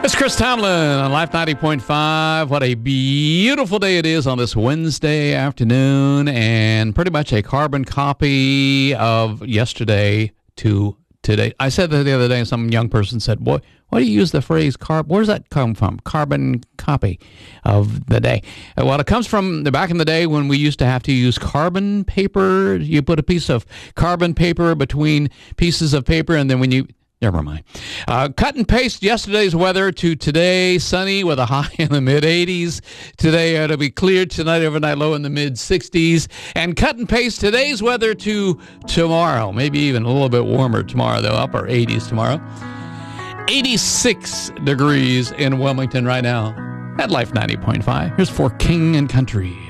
It's Chris Tomlin on Life 90.5. What a beautiful day it is on this Wednesday afternoon, and pretty much a carbon copy of yesterday to today. I said that the other day, and some young person said, "Boy, why do you use the phrase carb? Where does that come from? Carbon copy of the day." Well, it comes from the back in the day when we used to have to use carbon paper. You put a piece of carbon paper between pieces of paper, and then when you... Never mind. Cut and paste yesterday's weather to today. Sunny with a high in the mid-80s. Today it'll be clear. Tonight overnight low in the mid-60s. And cut and paste today's weather to tomorrow. Maybe even a little bit warmer tomorrow, though. Upper 80s tomorrow. 86 degrees in Wilmington right now at Life 90.5. Here's For King and Country.